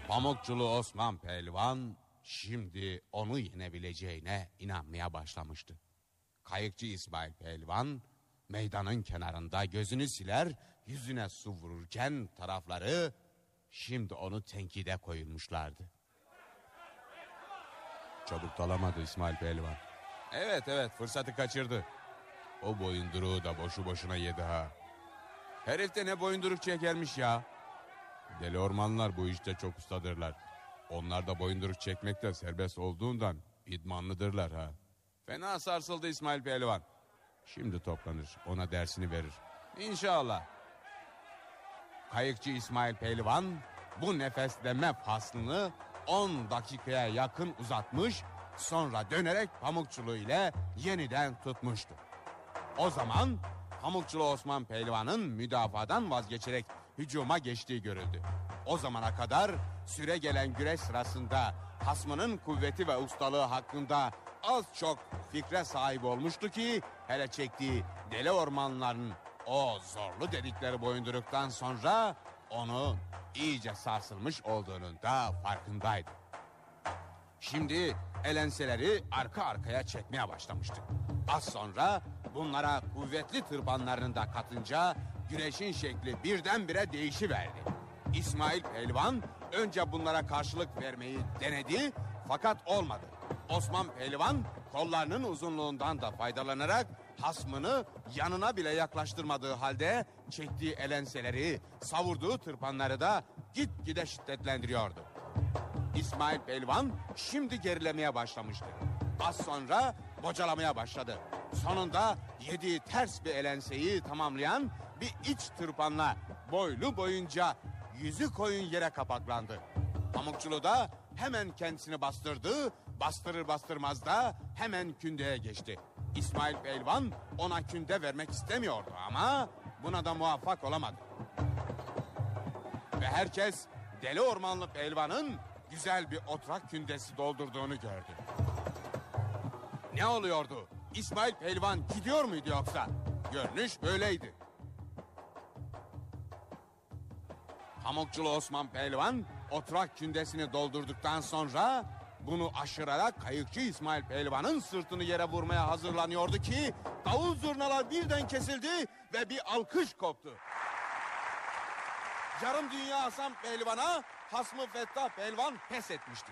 Pamukçulu Osman Pehlivan şimdi onu yenebileceğine inanmaya başlamıştı. Kayıkçı İsmail Pehlivan meydanın kenarında gözünü siler, yüzüne su vururken tarafları şimdi onu tenkide koyulmuşlardı. Çabuk dalamadı İsmail Pehlivan. Evet fırsatı kaçırdı. O boyunduruğu da boşu boşuna yedi ha. Herif de ne boyunduruk çekermiş ya. Deli ormanlar bu işte çok ustadırlar. Onlar da boyunduruk çekmekte serbest olduğundan idmanlıdırlar ha. Fena sarsıldı İsmail Pehlivan. Şimdi toplanır, ona dersini verir. İnşallah. Kayıkçı İsmail Pehlivan bu nefesleme faslını 10 dakikaya yakın uzatmış, sonra dönerek pamukçuluğu ile yeniden tutmuştu. O zaman Pamukçulu Osman Pehlivan'ın müdafadan vazgeçerek hücuma geçtiği görüldü. O zamana kadar süre gelen güreş sırasında hasmının kuvveti ve ustalığı hakkında az çok fikre sahip olmuştu ki hele çektiği deli ormanların o zorlu dedikleri boyunduruktan sonra onu iyice sarsılmış olduğunun da farkındaydı. Şimdi elenseleri arka arkaya çekmeye başlamıştı. Az sonra bunlara kuvvetli tırpanlarını da katınca güreşin şekli birdenbire değişiverdi. İsmail Pehlivan önce bunlara karşılık vermeyi denedi fakat olmadı. Osman Pehlivan kollarının uzunluğundan da faydalanarak hasmını yanına bile yaklaştırmadığı halde çektiği elenseleri, savurduğu tırpanları da gitgide şiddetlendiriyordu. İsmail Pehlivan şimdi gerilemeye başlamıştı. Az sonra bocalamaya başladı. Sonunda yediği ters bir elenseyi tamamlayan bir iç tırpanla boylu boyunca yüzü koyun yere kapaklandı. Pamukçulu da hemen kendisini bastırdı, bastırır bastırmaz da hemen kündeye geçti. İsmail Pehlivan ona künde vermek istemiyordu ama buna da muvaffak olamadı. Ve herkes Deli Ormanlı Pehlivan'ın güzel bir otrak kündesi doldurduğunu gördü. Ne oluyordu? İsmail Pehlivan gidiyor muydu yoksa? Görünüş böyleydi. Pamukçulu Osman Pehlivan otrak kündesini doldurduktan sonra bunu aşırarak kayıkçı İsmail Pehlivan'ın sırtını yere vurmaya hazırlanıyordu ki davul zurnalar birden kesildi ve bir alkış koptu. Yarım dünya Hasan Pehlivan'a hasmı Fettah Pehlivan pes etmişti.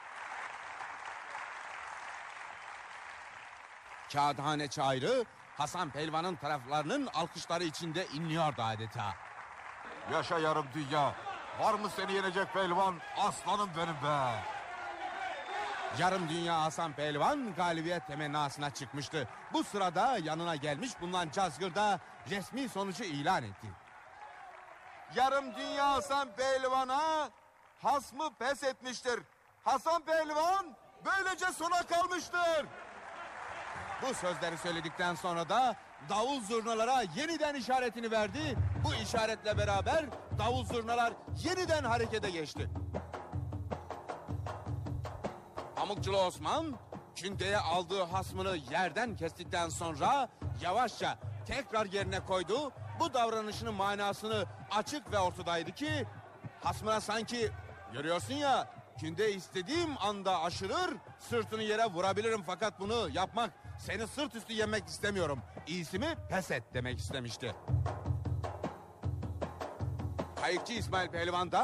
Kağıthane çayırı Hasan Pehlivan'ın taraflarının alkışları içinde inliyordu adeta. Yaşa yarım dünya. Var mı seni yenecek pehlivan? Aslanım benim be. Yarım dünya Hasan Pehlivan galibiyet temennasına çıkmıştı. Bu sırada yanına gelmiş bulunan Cazgır da resmi sonucu ilan etti. Yarım dünya Hasan Pehlivan'a hasmı pes etmiştir. Hasan Pehlivan böylece sona kalmıştır. Bu sözleri söyledikten sonra da davul zurnalara yeniden işaretini verdi. Bu işaretle beraber davul zurnalar yeniden harekete geçti. Pamukçulu Osman kündeye aldığı hasmını yerden kestikten sonra yavaşça tekrar yerine koydu. Bu davranışının manasını açık ve ortadaydı ki hasmına sanki görüyorsun ya künde istediğim anda aşırır sırtını yere vurabilirim fakat bunu yapmak seni sırt üstü yemek istemiyorum. İyisi mi pes et demek istemişti. Kayıkçı İsmail Pehlivan da